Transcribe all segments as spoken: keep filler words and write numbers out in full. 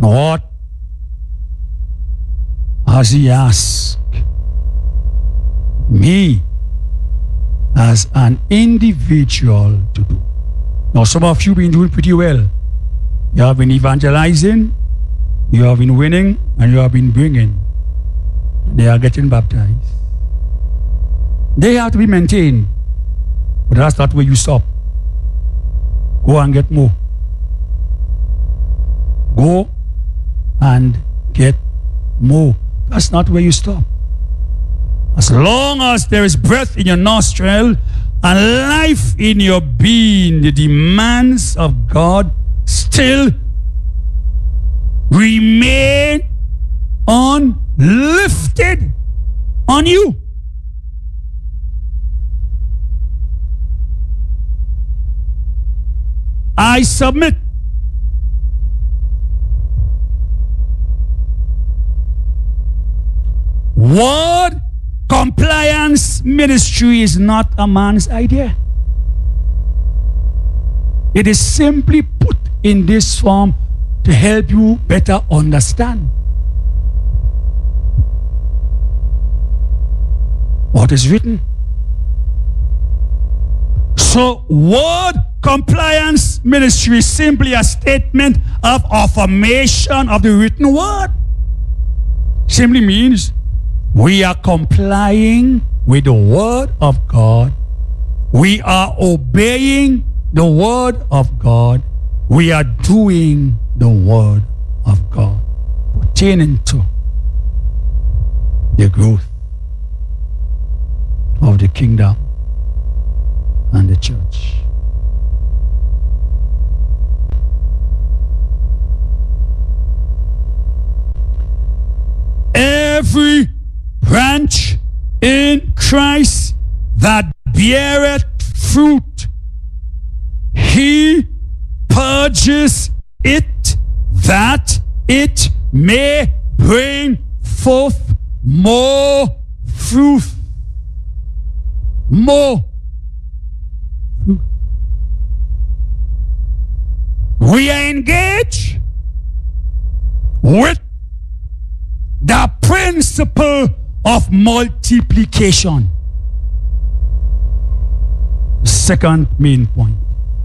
What has he asked me as an individual to do? Now, some of you have been doing pretty well. You have been evangelizing, you have been winning, and you have been bringing. They are getting baptized. They have to be maintained. But that's not where you stop. Go and get more. Go and get more. That's not where you stop. As long as there is breath in your nostril and life in your being, the demands of God still remain unlifted on you. I submit. Word compliance ministry is not a man's idea. It is simply put in this form to help you better understand what is written. So, word compliance ministry is simply a statement of affirmation of the written word. Simply means we are complying with the word of God. We are obeying the word of God. We are doing the word of God pertaining to the growth of the kingdom and the church. Every branch in Christ that beareth fruit, he purges it that it may bring forth more fruit. More fruit. We are engaged with the principle of multiplication. Second main point.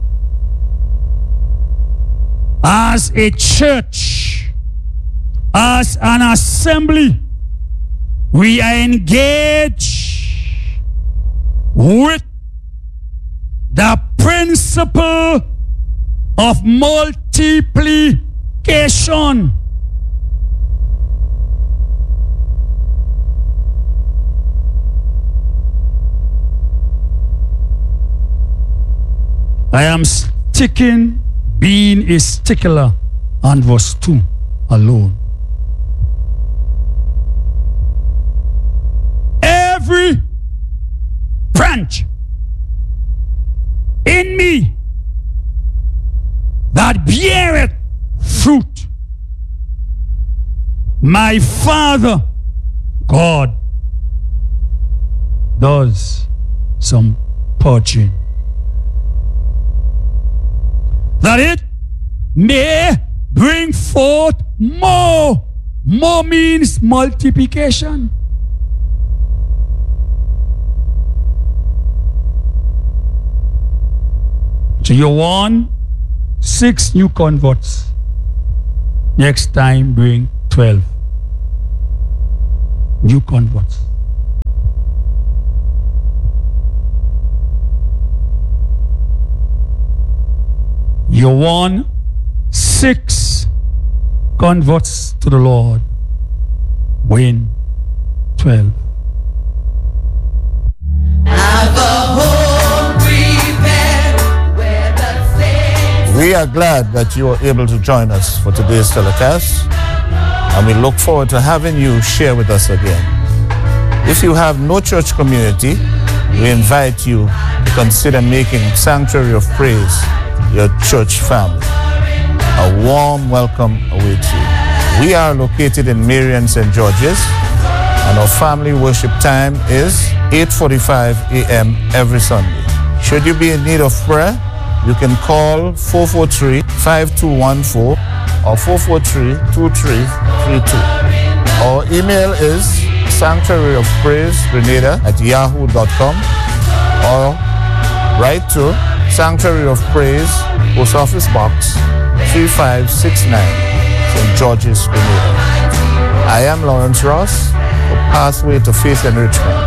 As a church, as an assembly, we are engaged with the principle of multiplication. I am sticking, being a stickler on verse two alone. Every branch in me that beareth fruit, my Father God does some purging, that it may bring forth more. More means multiplication. So you want six new converts. Next time bring twelve new converts. You want six converts to the Lord. Win twelve. Have a home prepared where the saints. We are glad that you are able to join us for today's telecast, and we look forward to having you share with us again. If you have no church community, we invite you to consider making Sanctuary of Praise your church family. A warm welcome awaits you. We are located in Marion, Saint George's, and our family worship time is eight forty-five a m every Sunday. Should you be in need of prayer, you can call four four three, five two one four or four four three, two three three two. Our email is sanctuary of praise grenada at yahoo dot com, or write to Sanctuary of Praise, Post Office Box three five six nine, Saint George's, Grenada. I am Lawrence Ross for Pathway to Faith Enrichment.